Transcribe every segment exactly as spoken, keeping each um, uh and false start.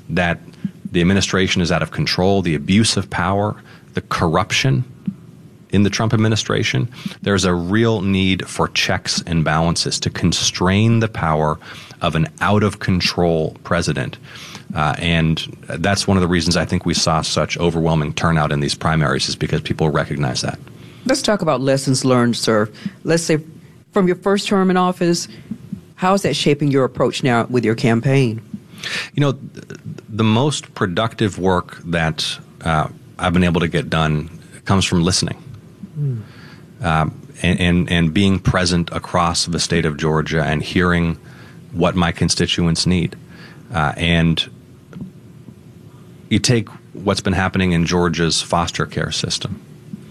that the administration is out of control, the abuse of power, the corruption in the Trump administration. There's a real need for checks and balances to constrain the power of an out-of-control president. Uh, and that's one of the reasons I think we saw such overwhelming turnout in these primaries, is because people recognize that. Let's talk about lessons learned, sir. Let's say from your first term in office, how is that shaping your approach now with your campaign? You know, the most productive work that uh, I've been able to get done comes from listening. Mm. Um, and, and, and being present across the state of Georgia and hearing what my constituents need. Uh, and you take what's been happening in Georgia's foster care system.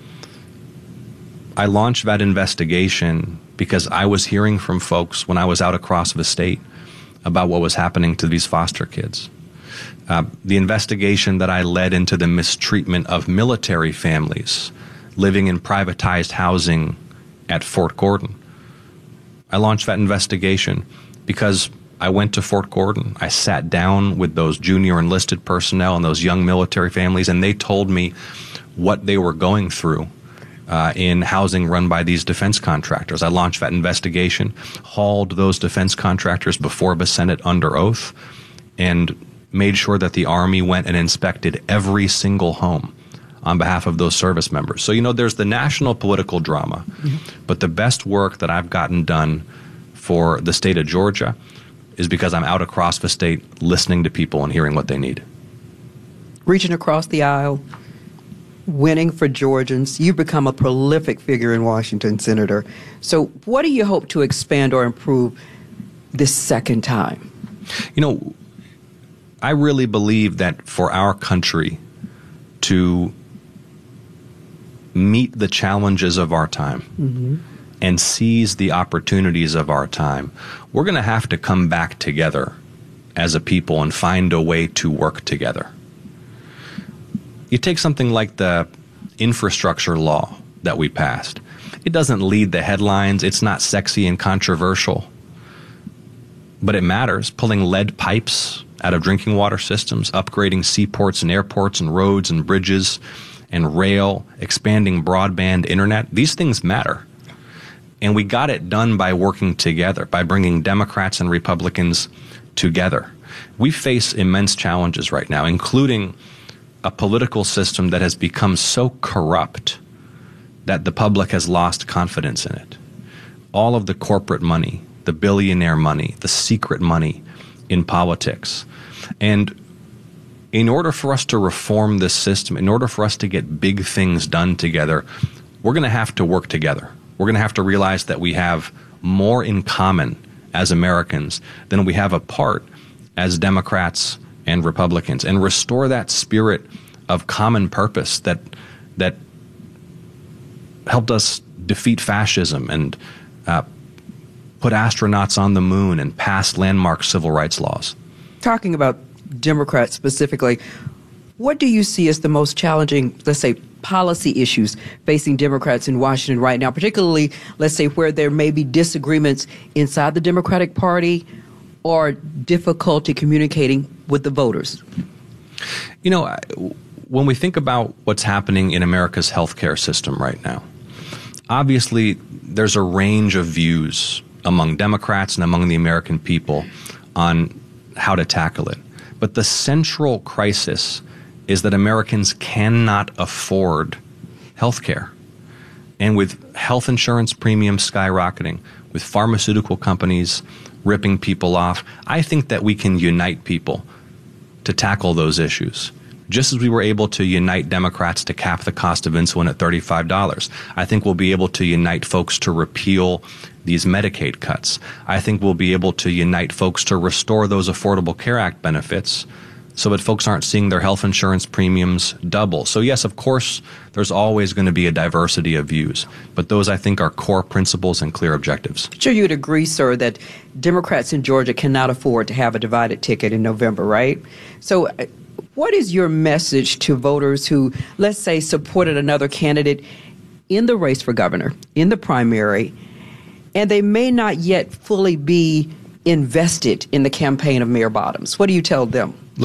I launched that investigation because I was hearing from folks when I was out across the state about what was happening to these foster kids. Uh, the investigation that I led into the mistreatment of military families living in privatized housing at Fort Gordon. I launched that investigation because I went to Fort Gordon. I sat down with those junior enlisted personnel and those young military families, and they told me what they were going through uh, in housing run by these defense contractors. I launched that investigation, hauled those defense contractors before the Senate under oath, and made sure that the Army went and inspected every single home on behalf of those service members. So, you know, there's the national political drama, mm-hmm. but the best work that I've gotten done for the state of Georgia is because I'm out across the state listening to people and hearing what they need. Reaching across the aisle, winning for Georgians, you've become a prolific figure in Washington, Senator. So what do you hope to expand or improve this second time? You know, I really believe that for our country to meet the challenges of our time, mm-hmm. and seize the opportunities of our time, we're going to have to come back together as a people and find a way to work together. You take something like the infrastructure law that we passed. It doesn't lead the headlines. It's not sexy and controversial. But it matters. Pulling lead pipes out of drinking water systems, upgrading seaports and airports and roads and bridges and rail, expanding broadband internet. These things matter. And we got it done by working together, by bringing Democrats and Republicans together. We face immense challenges right now, including a political system that has become so corrupt that the public has lost confidence in it. All of the corporate money, the billionaire money, the secret money in politics. And in order for us to reform this system, in order for us to get big things done together, we're going to have to work together. We're going to have to realize that we have more in common as Americans than we have apart as Democrats and Republicans, and restore that spirit of common purpose that that helped us defeat fascism and uh, put astronauts on the moon and pass landmark civil rights laws. Talking about Democrats specifically, what do you see as the most challenging, let's say, policy issues facing Democrats in Washington right now, particularly, let's say, where there may be disagreements inside the Democratic Party or difficulty communicating with the voters? You know, when we think about what's happening in America's healthcare system right now, obviously there's a range of views among Democrats and among the American people on how to tackle it. But the central crisis is that Americans cannot afford health care. And with health insurance premiums skyrocketing, with pharmaceutical companies ripping people off, I think that we can unite people to tackle those issues. Just as we were able to unite Democrats to cap the cost of insulin at thirty-five dollars, I think we'll be able to unite folks to repeal these Medicaid cuts. I think we'll be able to unite folks to restore those Affordable Care Act benefits so that folks aren't seeing their health insurance premiums double. So yes, of course, there's always going to be a diversity of views, but those, I think, are core principles and clear objectives. Sure, you'd agree, sir, that Democrats in Georgia cannot afford to have a divided ticket in November, right? So what is your message to voters who, let's say, supported another candidate in the race for governor, in the primary, and they may not yet fully be invested in the campaign of Mayor Bottoms? What do you tell them?